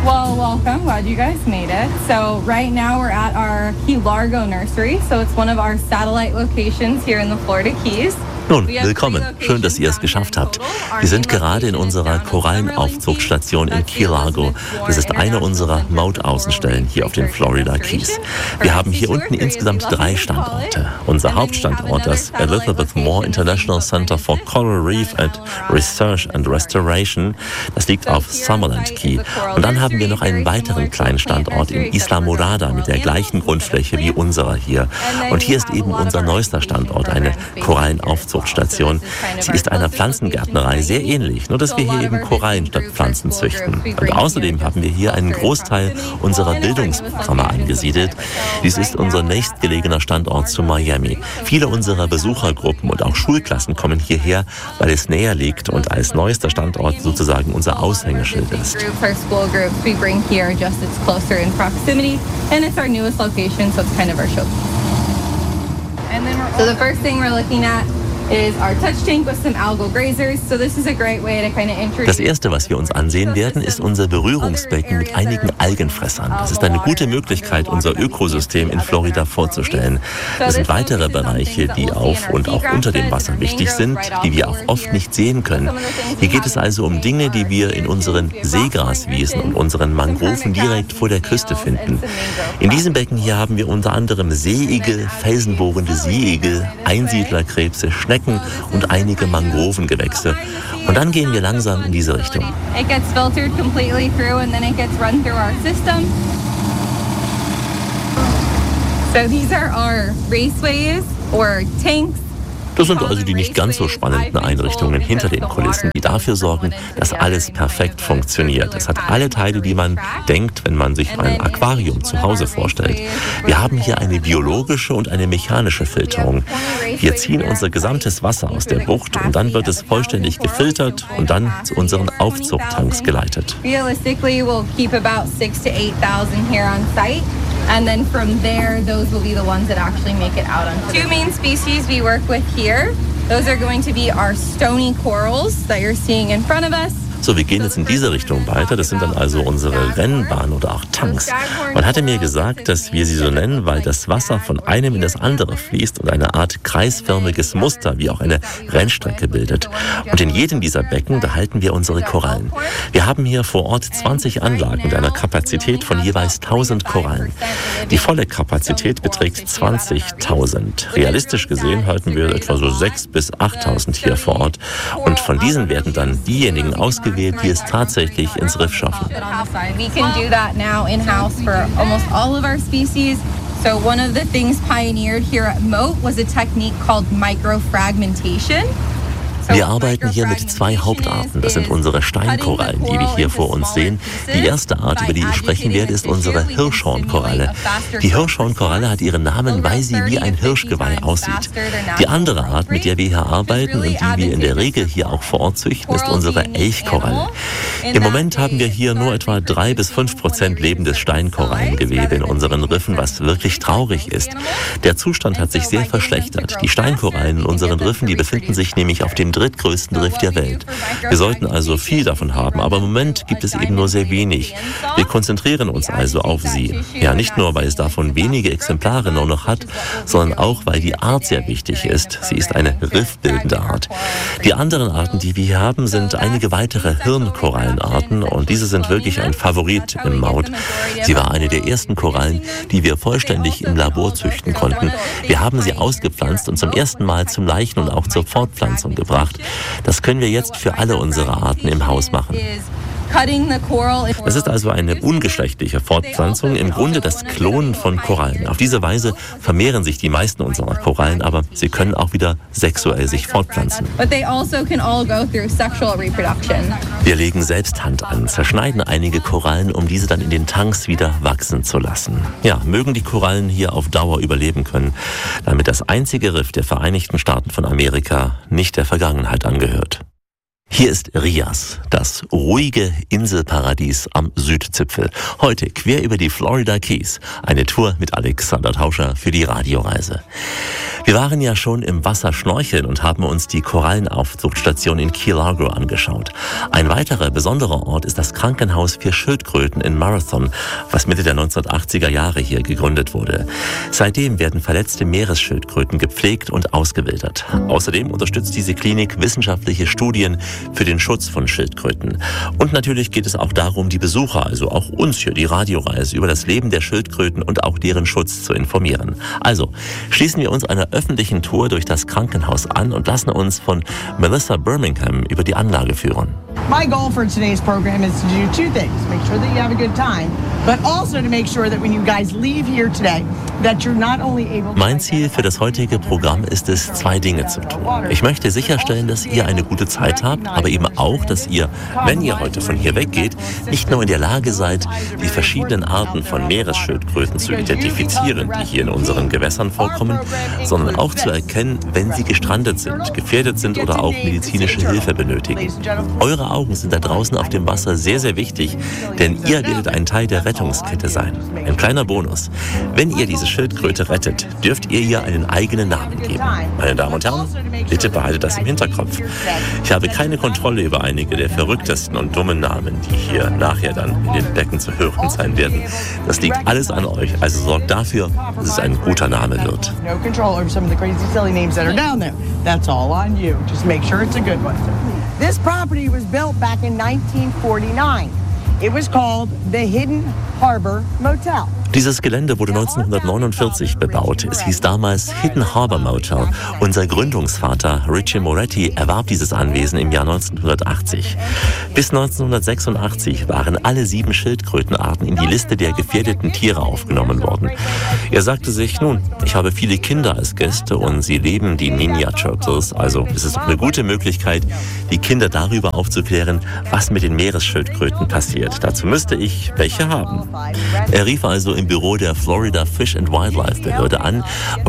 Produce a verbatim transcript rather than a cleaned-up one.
Well, welcome. Glad you guys made it. So right now we're at our Key Largo Nursery. So it's one of our satellite locations here in the Florida Keys. Nun, willkommen. Schön, dass ihr es geschafft habt. Wir sind gerade in unserer Korallenaufzuchtstation in Key Largo. Das ist eine unserer Mautaußenstellen hier auf den Florida Keys. Wir haben hier unten insgesamt drei Standorte. Unser Hauptstandort, das Elizabeth Moore International Center for Coral Reef and Research and Restoration, das liegt auf Summerland Key. Und dann haben wir noch einen weiteren kleinen Standort in Isla Morada mit der gleichen Grundfläche wie unserer hier. Und hier ist eben unser neuester Standort, eine Korallenaufzuchtstation. Sie ist einer Pflanzengärtnerei sehr ähnlich, nur dass wir hier eben Korallen statt Pflanzen züchten. Und außerdem haben wir hier einen Großteil unserer Bildungsprogramme angesiedelt. Dies ist unser nächstgelegener Standort zu Miami. Viele unserer Besuchergruppen und auch Schulklassen kommen hierher, weil es näher liegt und als neuester Standort sozusagen unser Aushängeschild ist. So the first thing we're looking at is our touch tank with some algal grazers. So this is a great way to kind of introduce. Das erste, was wir uns ansehen werden, ist unser Berührungsbecken mit einigen Algenfressern. Das ist eine gute Möglichkeit, unser Ökosystem in Florida vorzustellen. Es sind weitere Bereiche, die auf und auch unter dem Wasser wichtig sind, die wir auch oft nicht sehen können. Hier geht es also um Dinge, die wir in unseren Seegraswiesen und unseren Mangroven direkt vor der Küste finden. In diesem Becken hier haben wir unter anderem Seeigel, felsenbohrende Seeigel, Einsiedlerkrebse, Schnecken und einige Mangrovengewächse. Und dann gehen wir langsam in diese Richtung. It gets filtered completely through and then it gets run through our system. So these are our raceways or tanks. Das sind also die nicht ganz so spannenden Einrichtungen hinter den Kulissen, die dafür sorgen, dass alles perfekt funktioniert. Es hat alle Teile, die man denkt, wenn man sich ein Aquarium zu Hause vorstellt. Wir haben hier eine biologische und eine mechanische Filterung. Wir ziehen unser gesamtes Wasser aus der Bucht und dann wird es vollständig gefiltert und dann zu unseren Aufzuchttanks geleitet. Realistically, we'll keep about six to eight thousand here on site. And then from there, those will be the ones that actually make it out onto the two main species we work with here. Those are going to be our stony corals that you're seeing in front of us. So, wir gehen jetzt in diese Richtung weiter. Das sind dann also unsere Rennbahnen oder auch Tanks. Man hatte mir gesagt, dass wir sie so nennen, weil das Wasser von einem in das andere fließt und eine Art kreisförmiges Muster wie auch eine Rennstrecke bildet. Und in jedem dieser Becken, da halten wir unsere Korallen. Wir haben hier vor Ort zwanzig Anlagen mit einer Kapazität von jeweils tausend Korallen. Die volle Kapazität beträgt zwanzigtausend. Realistisch gesehen halten wir etwa so sechstausend bis achttausend hier vor Ort. Und von diesen werden dann diejenigen ausgewählt, die es tatsächlich ins Riff schaffen. We can do that now in-house for almost all of our species. So one of the things pioneered here at Moat was a technique called microfragmentation. Wir arbeiten hier mit zwei Hauptarten. Das sind unsere Steinkorallen, die wir hier vor uns sehen. Die erste Art, über die ich sprechen werde, ist unsere Hirschhornkoralle. Die Hirschhornkoralle hat ihren Namen, weil sie wie ein Hirschgeweih aussieht. Die andere Art, mit der wir hier arbeiten und die wir in der Regel hier auch vor Ort züchten, ist unsere Elchkoralle. Im Moment haben wir hier nur etwa drei bis fünf Prozent lebendes Steinkorallengewebe in unseren Riffen, was wirklich traurig ist. Der Zustand hat sich sehr verschlechtert. Die Steinkorallen in unseren Riffen, die befinden sich nämlich auf dem drittgrößten Riff der Welt. Wir sollten also viel davon haben, aber im Moment gibt es eben nur sehr wenig. Wir konzentrieren uns also auf sie. Ja, nicht nur, weil es davon wenige Exemplare nur noch hat, sondern auch, weil die Art sehr wichtig ist. Sie ist eine riffbildende Art. Die anderen Arten, die wir hier haben, sind einige weitere Hirnkorallenarten und diese sind wirklich ein Favorit im Maut. Sie war eine der ersten Korallen, die wir vollständig im Labor züchten konnten. Wir haben sie ausgepflanzt und zum ersten Mal zum Leichen und auch zur Fortpflanzung gebracht. Das können wir jetzt für alle unsere Arten im Haus machen. Das ist also eine ungeschlechtliche Fortpflanzung, im Grunde das Klonen von Korallen. Auf diese Weise vermehren sich die meisten unserer Korallen, aber sie können auch wieder sexuell sich fortpflanzen. Wir legen selbst Hand an, zerschneiden einige Korallen, um diese dann in den Tanks wieder wachsen zu lassen. Ja, mögen die Korallen hier auf Dauer überleben können, damit das einzige Riff der Vereinigten Staaten von Amerika nicht der Vergangenheit angehört. Hier ist Rias, das ruhige Inselparadies am Südzipfel. Heute quer über die Florida Keys. Eine Tour mit Alexander Tauscher für die Radioreise. Wir waren ja schon im Wasser schnorcheln und haben uns die Korallenaufzuchtstation in Key Largo angeschaut. Ein weiterer besonderer Ort ist das Krankenhaus für Schildkröten in Marathon, was Mitte der neunzehnhundertachtziger Jahre hier gegründet wurde. Seitdem werden verletzte Meeresschildkröten gepflegt und ausgewildert. Außerdem unterstützt diese Klinik wissenschaftliche Studien für den Schutz von Schildkröten. Und natürlich geht es auch darum, die Besucher, also auch uns hier, die Radioreise, über das Leben der Schildkröten und auch deren Schutz zu informieren. Also schließen wir uns einer öffentlichen Tour durch das Krankenhaus an und lassen uns von Melissa Birmingham über die Anlage führen. My goal for today's program is to do two things. Make sure that you have a good time, but also to make sure that when you guys leave here today, that you're not only able to... Mein Ziel für das heutige Programm ist es, zwei Dinge zu tun. Ich möchte sicherstellen, dass ihr eine gute Zeit habt, aber eben auch, dass ihr, wenn ihr heute von hier weggeht, nicht nur in der Lage seid, die verschiedenen Arten von Meeresschildkröten zu identifizieren, die hier in unseren Gewässern vorkommen, sondern auch zu erkennen, wenn sie gestrandet sind, gefährdet sind oder auch medizinische Hilfe benötigen. Eure Augen sind da draußen auf dem Wasser sehr, sehr wichtig, denn ihr werdet ein Teil der Rettungskette sein. Ein kleiner Bonus. Wenn ihr diese Schildkröte rettet, dürft ihr ihr einen eigenen Namen geben. Meine Damen und Herren, bitte behaltet das im Hinterkopf. Ich habe keine Kontrolle über einige der verrücktesten und dummen Namen, die hier nachher dann in den Becken zu hören sein werden. Das liegt alles an euch, also sorgt dafür, dass es ein guter Name wird. No control over some of the crazy silly names that are down there. That's all on you. Just make sure it's a good one. This property was built back in nineteen forty-nine. It was called the Hidden Harbor Motel. Dieses Gelände wurde neunzehnhundertneunundvierzig bebaut. Es hieß damals Hidden Harbor Motel. Unser Gründungsvater Richie Moretti erwarb dieses Anwesen im Jahr neunzehnhundertachtzig. Bis neunzehnhundertsechsundachtzig waren alle sieben Schildkrötenarten in die Liste der gefährdeten Tiere aufgenommen worden. Er sagte sich, nun, ich habe viele Kinder als Gäste und sie leben die Ninja Turtles, also ist es doch eine gute Möglichkeit, die Kinder darüber aufzuklären, was mit den Meeresschildkröten passiert. Dazu müsste ich welche haben. Er rief also im Büro der Florida Fish and Wildlife Behörde an